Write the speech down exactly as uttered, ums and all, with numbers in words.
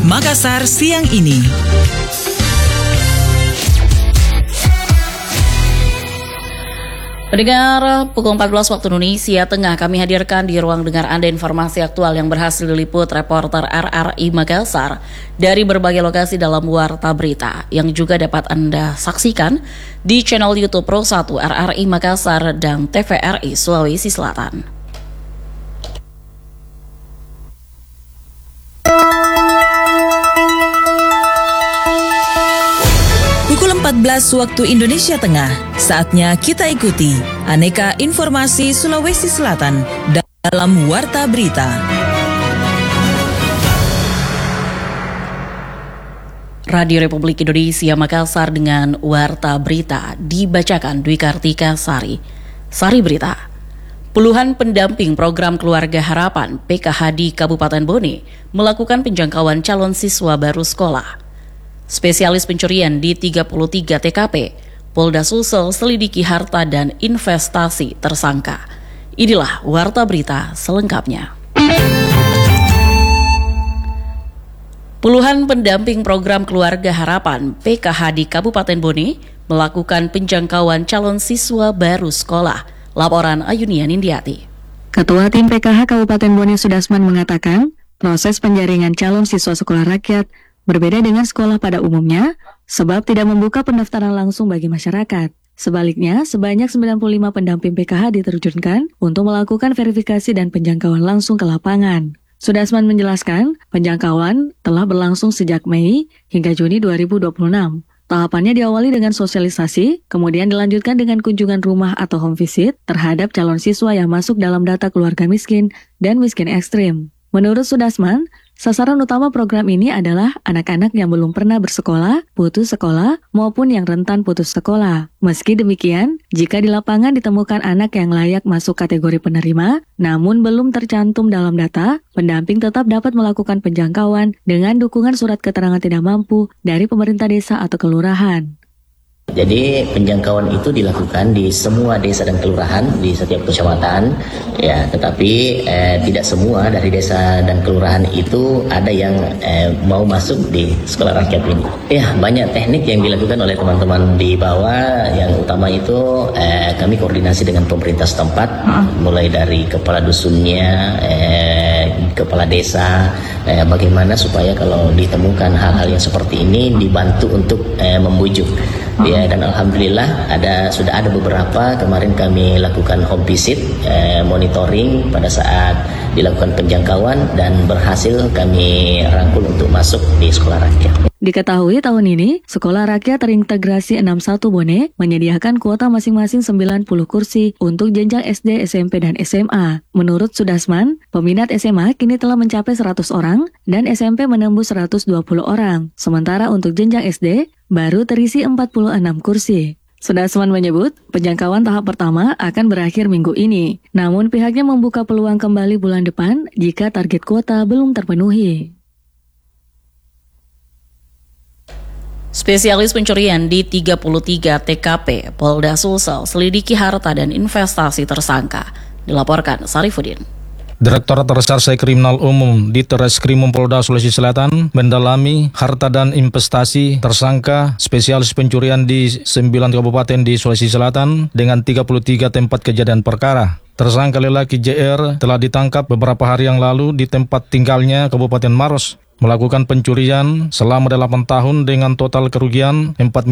Makassar siang ini. Pendengar, pukul empat belas waktu Indonesia Tengah kami hadirkan di ruang dengar Anda informasi aktual yang berhasil diliput reporter R R I Makassar dari berbagai lokasi dalam Warta Berita yang juga dapat Anda saksikan di channel YouTube Pro satu R R I Makassar dan T V R I Sulawesi Selatan. Pukul empat belas waktu Indonesia Tengah, saatnya kita ikuti aneka informasi Sulawesi Selatan dalam Warta Berita. Radio Republik Indonesia Makassar dengan Warta Berita dibacakan Dwi Kartika Sari. Sari Berita. Puluhan pendamping program Keluarga Harapan P K H di Kabupaten Bone melakukan penjangkauan calon siswa baru sekolah. Spesialis pencurian di tiga puluh tiga T K P, Polda Sulsel selidiki harta dan investasi tersangka. Inilah Warta Berita selengkapnya. Puluhan pendamping program Keluarga Harapan P K H di Kabupaten Bone melakukan penjangkauan calon siswa baru sekolah. Laporan Ayunia Nindiati. Ketua Tim P K H Kabupaten Bone Sudasman mengatakan, proses penjaringan calon siswa sekolah rakyat berbeda dengan sekolah pada umumnya, sebab tidak membuka pendaftaran langsung bagi masyarakat. Sebaliknya, sebanyak sembilan puluh lima pendamping P K H diterjunkan untuk melakukan verifikasi dan penjangkauan langsung ke lapangan. Sudasman menjelaskan, penjangkauan telah berlangsung sejak Mei hingga Juni dua ribu dua puluh enam. Tahapannya diawali dengan sosialisasi, kemudian dilanjutkan dengan kunjungan rumah atau home visit terhadap calon siswa yang masuk dalam data keluarga miskin dan miskin ekstrim. Menurut Sudasman, sasaran utama program ini adalah anak-anak yang belum pernah bersekolah, putus sekolah, maupun yang rentan putus sekolah. Meski demikian, jika di lapangan ditemukan anak yang layak masuk kategori penerima, namun belum tercantum dalam data, pendamping tetap dapat melakukan penjangkauan dengan dukungan surat keterangan tidak mampu dari pemerintah desa atau kelurahan. Jadi penjangkauan itu dilakukan di semua desa dan kelurahan di setiap kecamatan, ya. Tetapi eh, tidak semua dari desa dan kelurahan itu ada yang eh, mau masuk di sekolah rakyat ini. Ya, banyak teknik yang dilakukan oleh teman-teman di bawah. Yang utama itu eh, kami koordinasi dengan pemerintah setempat, mulai dari kepala dusunnya, eh, kepala desa, eh, bagaimana supaya kalau ditemukan hal-hal yang seperti ini dibantu untuk eh, membujuk. Ya, dan alhamdulillah ada sudah ada beberapa kemarin kami lakukan home visit, eh, monitoring pada saat dilakukan penjangkauan dan berhasil kami rangkul untuk masuk di sekolah rakyat. Diketahui tahun ini, Sekolah Rakyat Terintegrasi enam puluh satu Bone menyediakan kuota masing-masing sembilan puluh kursi untuk jenjang S D, S M P, dan S M A. Menurut Sudasman, peminat S M A kini telah mencapai seratus orang dan S M P menembus seratus dua puluh orang. Sementara untuk jenjang S D, baru terisi empat puluh enam kursi. Sudasman menyebut, penjangkauan tahap pertama akan berakhir minggu ini. Namun pihaknya membuka peluang kembali bulan depan jika target kuota belum terpenuhi. Spesialis pencurian di tiga puluh tiga T K P, Polda Sulsel selidiki harta dan investasi tersangka. Dilaporkan Sarifudin. Direktorat Reserse Kriminal Umum di Treskrimum Polda Sulawesi Selatan mendalami harta dan investasi tersangka spesialis pencurian di sembilan kabupaten di Sulawesi Selatan dengan tiga puluh tiga tempat kejadian perkara. Tersangka lelaki J R telah ditangkap beberapa hari yang lalu di tempat tinggalnya Kabupaten Maros, melakukan pencurian selama delapan tahun dengan total kerugian empat